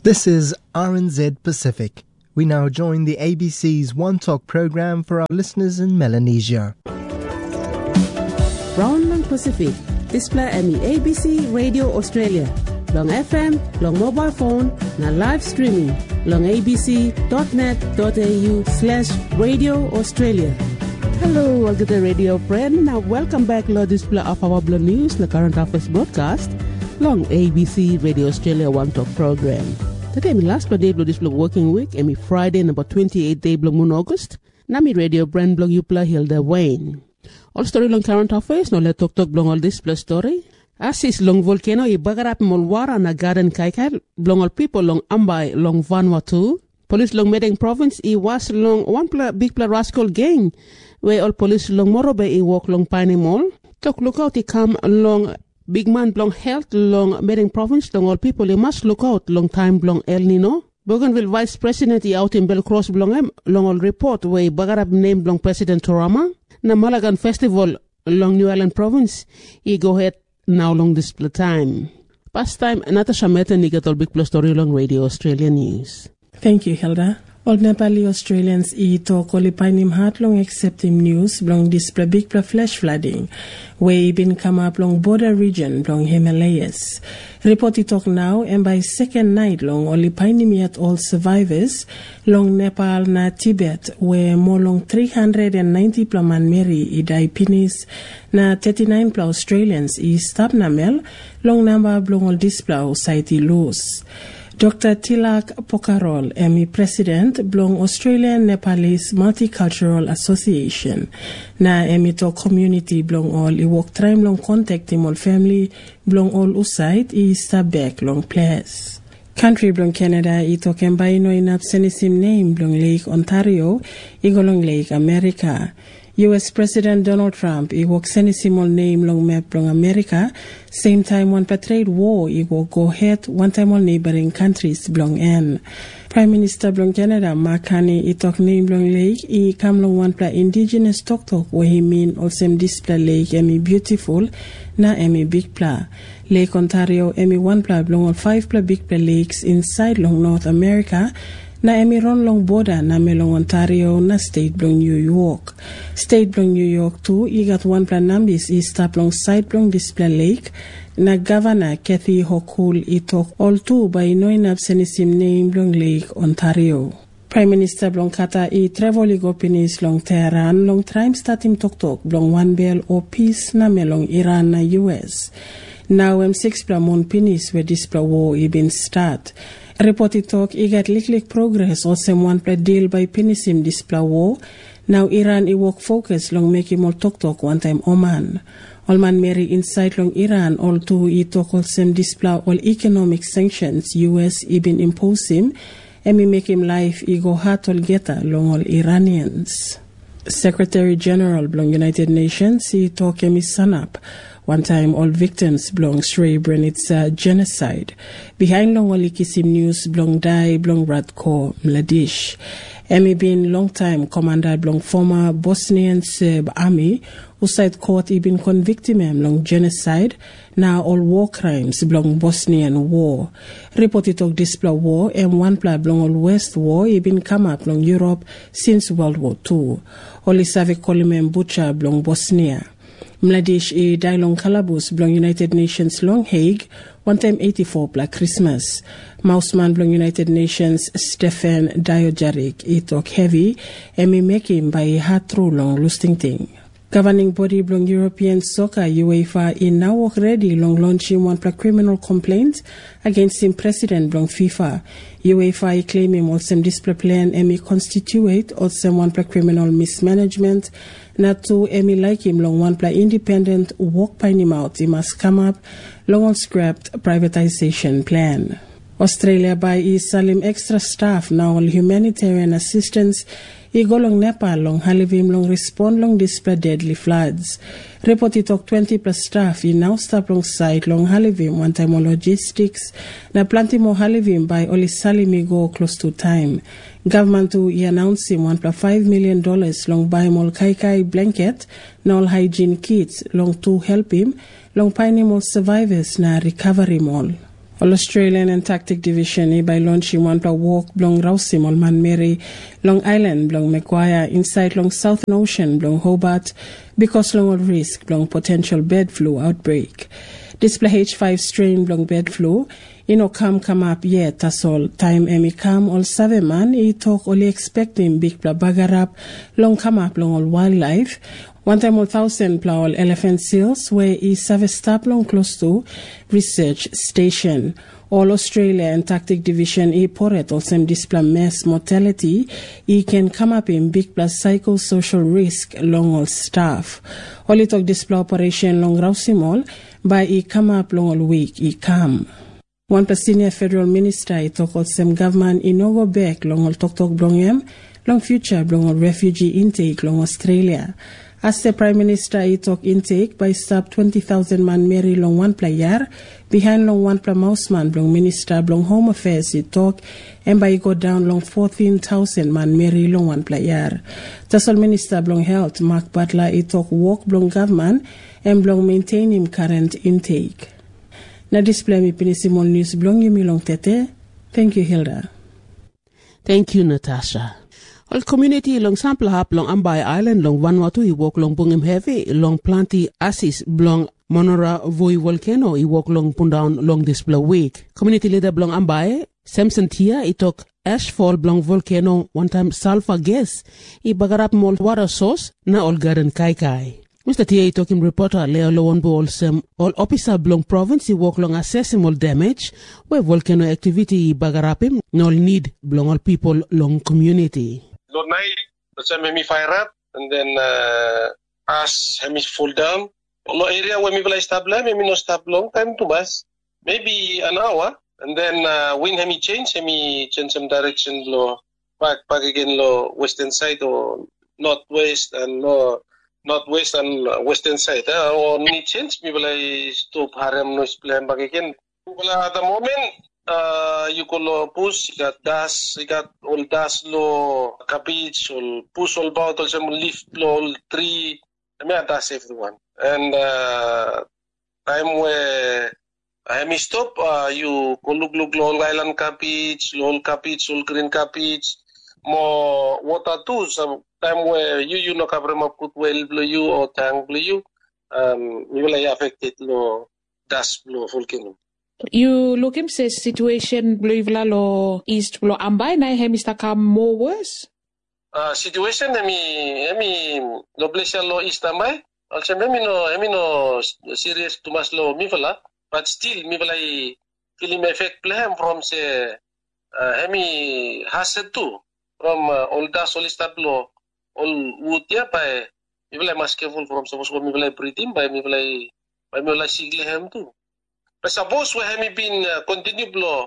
This is RNZ Pacific. We now join the ABC's One Talk program for our listeners in Melanesia. Brownland Pacific, display any ABC Radio Australia. Long FM, long mobile phone, na live streaming. Long abc.net.au/Radio Australia. Hello, all good radio friend. Now welcome back to display of our Blog News, the current affairs broadcast. Long ABC Radio Australia One Talk program. Today, my last day blog display working week, and Friday, number 28 day blog moon August. Nami radio brand blog Upla Hilda Wayne. All story long current affairs, no let talk blog all display story. Asis long volcano I bagarap molwara na garden kaikai long all people long Ambai long Vanuatu. Police long Medang province I was long one big rascal gang where all police long Morobe I walk long Piney Mall. Talk look out I come long big man long health long Medang province long all people I must look out long time long El Nino. Bougainville Vice President I out in Belcross long all report where bagarap name long President Torama. Na Malagan Festival long New Island province I go ahead now long display time. Past time, Natasha Mehta Nigatol Big Plus Story long Radio Australia News. Thank you, Hilda. All Nepali Australians talk only painim heart long accept him news long display big flash flooding where been come up long border region long Himalayas. Report talk now and by second night long only painim yet all survivors long Nepal na Tibet where more long 390 plaman Mary I die pinis na 39 pla Australians I stab namel long number long all display site loose. Dr. Tilak Pokarol, ME President, Blong Australian Nepalese Multicultural Association. Na ME to community Blong all I walk time long contact him all family Blong all usait I stab back long place. Country Blong Canada I to kembaino in absenisim name Blong Lake Ontario, Igolong Lake America. U.S. President Donald Trump I walk senisimol name long map Blong America. Same time one trade war I go ahead one time all neighboring countries Blong N. Prime Minister Blong Canada Mark Carney I talk name Blong Lake I come long one indigenous talk where he mean also display lake emi beautiful na emi big pla. Lake Ontario emi one pla Blong all 5 pla big pla lakes inside long North America. Na emi ron long border na melong Ontario na state blong New York. State blong New York too, I got one plan nambis I stop long side blong display lake. Na Governor Kathy Hochul I talk all two by no in absenisim name blong Lake Ontario. Prime Minister blong Kata I travel go pinis long Tehran long time starting talk blong one bell or peace na melong Iran na US. Now 6 bla mon pinis where display war I been start. Reported talk I got lick progress or some one deal by penisim display war. Now Iran I work focus long make him all talk one time Oman. All man Mary inside long Iran all two I talk all some display all economic sanctions US I been impose him and me make him life I go hard all geta long all Iranians. Secretary General belong United Nations I talk emi sanap. One time all victims belong Srebrenica genocide. Behind long all kisim news belong die belong Radko Mladic. Emi been long time commander belong former Bosnian Serb army who side court been convicted him long genocide. Now all war crimes belong Bosnian war. Reported talk display war and one pla belong all West war been come up long Europe since World War II. Only Savik Kolimem Butcher belong Bosnia. Mladic I die long Calabus belong United Nations long Hague, one time 84 Black Christmas. Mouseman belong United Nations Stefan Diojaric I talk heavy and me make him by hard through long lusting thing. Governing body belong European Soccer UEFA I now work ready long launching one criminal complaint against him president belong FIFA. UEFA I claim him also display plan and me constitute also one criminal mismanagement. Not to emi like him long one independent walk by him out. He must come up long on scrapped privatization plan. Australia by Salim extra staff now all humanitarian assistance. I go long Nepal long Halivim long respond long display deadly floods. Reported talk 20 plus staff I now stop long site long Halivim one time on logistics. Na plenty more Halivim by only Salimi go close to time. Government to announce him $1.5 million long buy mol kai blanket, na all hygiene kits long to help him long pine mol survivors na recovery mall. All Australian and Tactic Division by launching one per walk blong Rousim on Manmeri, Long Island, blong Macquarie, inside long Southern Ocean, blong Hobart, because long of risk, blong potential bird flu outbreak. Display H5 strain blong bird flu, come up yet, that's all. Time come all 7 man, talk only expecting big bagarap, long come up long all wildlife. 1,000 all elephant seals, where service stop long close to research station. All Australia and Tactic Division porret also display mass mortality. Can come up in big plus psychosocial risk long all staff. All talk display operation long Rousimol by come up long all week come. One plus senior federal minister talk all some government no go back long all talk blong long future blong all refugee intake long Australia. As the Prime Minister talk intake by stop 20,000 man Mary long one player behind long one pla Mouseman long Minister long Home Affairs talk and by go down long 14,000 man Mary long one player. Tassel Minister long Health Mark Butler talk walk long government and long maintain him current intake. Na display me pinisimol news blong yumi long tete. Thank you, Hilda. Thank you, Natasha. All community long sample hap long Ambay Island long Vanuatu I walk long Bungim Heavy long Planti Assis blong Monora Voi Volcano I walk long Pundown long display week. Community leader blong Ambay Samson Tia I talk ashfall blong volcano one time sulfur gas I bagarap mol water source na all garden kai kai. Mr. Tia I talking reporter Leo Lowonbo also all officer blong province I walk long assessing all damage where volcano activity I bagarapim no need blong all people long community. Lord night, the time me fire up, and then as me fall down. All area where me will stop me no stop long time to bus, maybe an hour, and then when me change some direction lo back again lo western side or northwest and northwest and western side. Or me change me will stop harem no plan back again. Well, at the moment. You call push, you got das, you got all das lo cabbage, all push all about all some leaf all tree. I mean that's everyone. And time where I may stop, you call look all island cabbage, all green cabbage, more water too. Some time where you no cover up good well blow you or tank blow you, you will affected lo das blow volcano. You look him says situation blue lo east blow Ambay na hemista come more worse. Situation lo place lo east Ambay. Also no serious too much lo mivala, but still mivala film effect play from say hazard too from all das all stablo all wood ya by mivala mas careful from suppose mivala breathing by mivala sigle hem too. But suppose we have been continue blow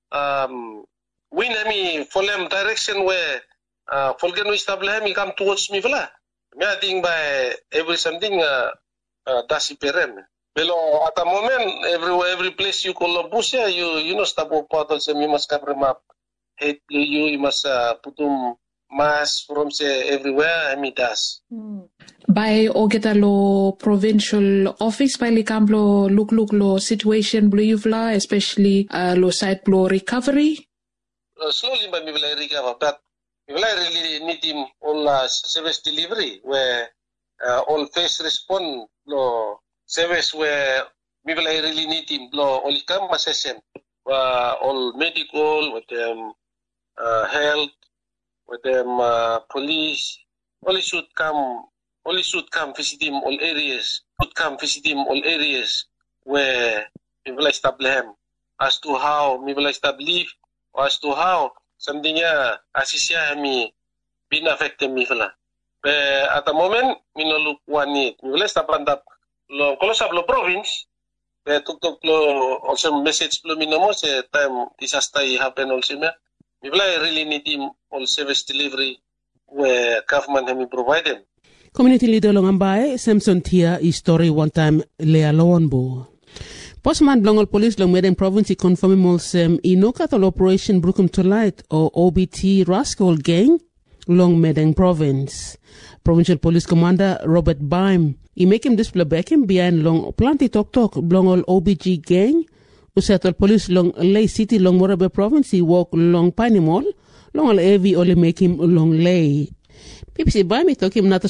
when follow direction where volcano establish come towards me vela. I think by every something that's perem. Below at the moment every place you call Busia you know stop part also you must cover map head you must put mass from say everywhere does. By ogeta lo provincial office by likamblo look lo situation blue yuvla especially lo site blow recovery. Slowly by me will recover, but we will really need him all service delivery where all face respond lo service where we will really need him blow all come session all medical with them health with them police only should come visit him all areas. Should come visit him all areas where people establish him as to how people establish or as to how something asisya me been affected me fela. At the moment me no look one need. Me will establish lo kalau sablo province. Tuk lo also message lo minamo say time disaster happen also me. Me really need him all service delivery where government have provided. Community leader long Ambay Samson Tia story one time Lea Lowonbo. Postman Blongol Police long Medang Province confirming molsem inokatol operation Brooklyn to Light or OBT Rascal Gang long Medang Province. Provincial Police Commander Robert Baim he make him display back him behind long plenty talk Blongol OBG Gang Usetol police long Lay City long Morabe province walk long Panimol long al evi ole make him long lay. Pipsi ba mi tokim nata